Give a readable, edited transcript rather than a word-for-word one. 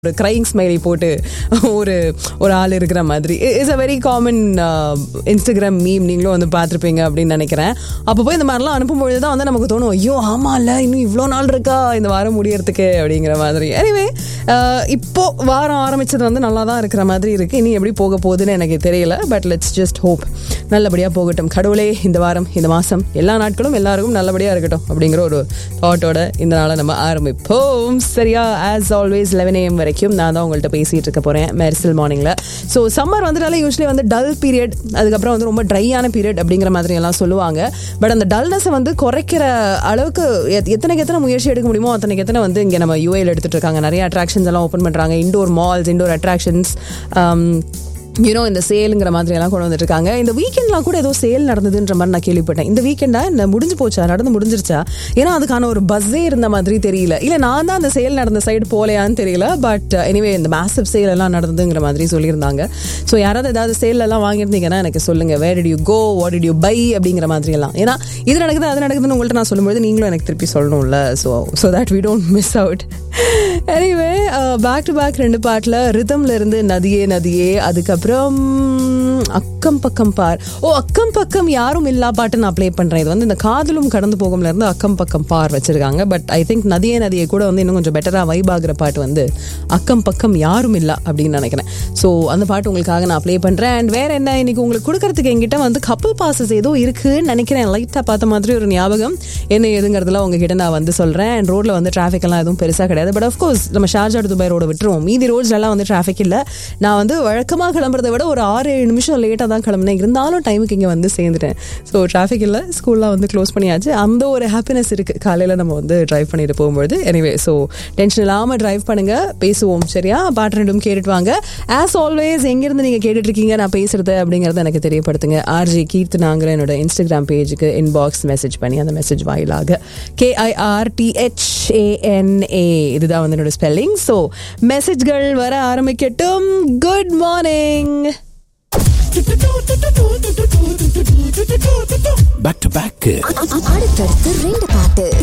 ஒரு crying smiley போட்டு ஒரு ஒரு ஆள் இருக்கிற மாதிரி it's a very common Instagram meme. நீங்களும் வந்து பார்த்துருப்பீங்க அப்படின்னு நினைக்கிறேன். அப்போ போய் இந்த மாதிரிலாம் அனுப்பும்பொழுது தான் வந்து நமக்கு தோணும், ஐயோ ஆமா இல்லை இன்னும் இவ்வளோ நாள் இருக்கா இந்த வாரம் முடியறதுக்கு அப்படிங்கிற மாதிரி. எனிவே இப்போ வாரம் ஆரம்பிச்சது வந்து நல்லா தான் இருக்கிற மாதிரி இருக்கு. இனி எப்படி போக போகுதுன்னு எனக்கு தெரியல. பட் லெட்ஸ் ஜஸ்ட் ஹோப் நல்லபடியாக போகட்டும். கடவுளே இந்த வாரம் இந்த மாதம் எல்லா நாட்களும் எல்லாருக்கும் நல்லபடியாக இருக்கட்டும் அப்படிங்கிற ஒரு தாட்டோட இந்த நாளை நம்ம ஆரம்பிப்போம். சரியா? ஆஸ் ஆல்வேஸ் 11 AM வரைக்கும் நான் தான் உங்கள்கிட்ட பேசிகிட்டு இருக்க போகிறேன் மெர்சல் மார்னிங்கில். ஸோ சம்மர் வந்துட்டாலே யூஸ்வலி வந்து டல் பீரியட், அதுக்கப்புறம் வந்து ரொம்ப ட்ரையான பீரியட் அப்படிங்கிற மாதிரி எல்லாம் சொல்லுவாங்க. பட் அந்த டல்னஸை வந்து குறைக்கிற அளவுக்கு எத்தனை முயற்சி எடுக்க முடியுமோ அத்தனைக்கு எத்தனை வந்து இங்கே நம்ம யூஏல எடுத்துகிட்டு இருக்காங்க. நிறைய அட்ராக்ஷன்ஸ் எல்லாம் ஓப்பன் பண்ணுறாங்க. Indoor malls, indoor attractions, you know இந்த சேலுங்கிற மாதிரி எல்லாம் கொண்டு வந்துட்டு இருக்காங்க. இந்த வீக்கெண்ட்லாம் கூட ஏதோ சேல் நடந்ததுன்ற மாதிரி நான் கேள்விப்பட்டேன். இந்த வீக்கெண்டா இந்த முடிஞ்சு போச்சா, நடந்து முடிஞ்சிருச்சா? ஏன்னா அதுக்கான ஒரு பஸ்ஸே இருந்த மாதிரி தெரியல. இல்லை நான் தான் அந்த சேல் நடந்த சைடு போலையான்னு தெரியல. பட் எனிவே இந்த மேசிவ் சேல் எல்லாம் நடந்ததுங்கிற மாதிரி சொல்லியிருந்தாங்க. ஸோ யாராவது ஏதாவது சேல் எல்லாம் வாங்கியிருந்தீங்கன்னா எனக்கு சொல்லுங்க. Where did you go, what did you by அப்படிங்கிற மாதிரி எல்லாம். ஏன்னா இது நடக்குது அது நடக்குதுன்னு உங்கள்கிட்ட நான் சொல்லும்போது நீங்களும் எனக்கு திருப்பி சொல்லணும்ல. So that we don't miss out. Anyway back to back 2 பாட்டில் ரிதம்ல இருந்து நதியே நதியே, அதுக்கப்புறம் அக்கம் பக்கம் பார். அக்கம் பக்கம் யாரும் இல்லா பாட்டு நான் ப்ளே பண்றேன். இது வந்து இந்த காதலும் கடந்து போகும்ல இருந்து அக்கம் பக்கம் பார் வச்சிருக்காங்க. பட் ஐ திங்க் நதியே நதியை கூட வந்து இன்னும் கொஞ்சம் பெட்டரா வைப் ஆகுற பாட்டு வந்து அக்கம் பக்கம் யாரும் இல்லா அப்படின்னு நினைக்கிறேன். ஸோ அந்த பாட்டு உங்களுக்காக நான் ப்ளே பண்றேன். அண்ட் வேற என்ன, இன்னைக்கு உங்களுக்கு கொடுக்கறதுக்கு என்கிட்ட வந்து கப்பல் பாசஸ் ஏதோ இருக்குன்னு நினைக்கிறேன். லைட்டா பார்த்த மாதிரி ஒரு ஞாபகம். என்ன ஏதுங்கிறதுல உங்ககிட்ட நான் வந்து சொல்றேன். அண்ட் ரோட்ல வந்து டிராஃபிக் எல்லாம் எதுவும் பெருசா கிடையாது. பட் அஃப்கோர்ஸ் நம்ம ஷார்ஜா டு துபாய் ரோட விட்டுருவோம். மீதி ரோட்ஸ்ல எல்லாம் வந்து டிராஃபிக் இல்லை. நான் வந்து வழக்கமாக கிளம்புறதை விட ஒரு 6-7 நிமிஷம் லேட்டாக தான் கிளம்புனேன். இருந்தாலும் டைமுக்கு இங்கே வந்து சேர்ந்துட்டேன். ஸோ டிராஃபிக் இல்லை, ஸ்கூல்லாம் வந்து க்ளோஸ் பண்ணியாச்சு. அந்த ஒரு ஹாப்பினஸ் இருக்குது காலையில் நம்ம வந்து ட்ரைவ் பண்ணிட்டு போகும்போது. எனிவே ஸோ டென்ஷன் இல்லாமல் ட்ரைவ் பண்ணுங்க. பேசுவோம் சரியா? பாட்டு 2 கேட்டுட்டு வாங்க. ஆஸ் ஆல்வேஸ் எங்கேருந்து நீங்கள் கேட்டுட்டு இருக்கீங்க நான் பேசுறது அப்படிங்கிறத எனக்கு தெரியப்படுத்துங்க. ஆர்ஜி கீர்த்தனாங்கிற என்னோட இன்ஸ்டாகிராம் பேஜுக்கு இன்பாக்ஸ் மெசேஜ் பண்ணி அந்த மெசேஜ் வாயிலாக KIRTHANA இதுதான் வந்து என்னோட ஸ்பெல்லிங். ஸோ மெசேஜ்கள் வர ஆரம்பிக்கட்டும். Good morning. Back to back அடுத்தடுத்து 2 பாட்டு.